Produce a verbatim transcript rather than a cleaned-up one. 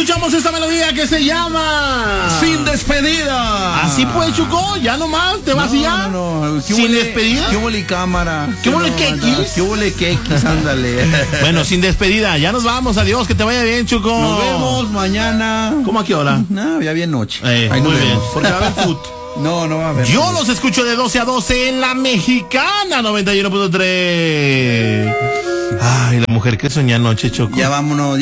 escuchamos esta melodía que se llama Sin Despedida. Así pues, Chuco, ya nomás, te vas no, y ya. No, no, Sin huele, despedida. ¿Qué huele cámara? ¿Qué huele quequis? ¿Qué huele quequis? Ándale. Bueno, sin despedida, ya nos vamos, adiós, que te vaya bien, Chuco. Nos vemos mañana. ¿Cómo a qué hora? No, ya bien noche. Eh, Ahí muy nos bien, vemos. porque va a haber foot. No, no va a haber. Yo los escucho de doce a doce en la Mexicana noventa y uno punto tres. Ay, la mujer que soñé anoche, Choco. Ya vámonos.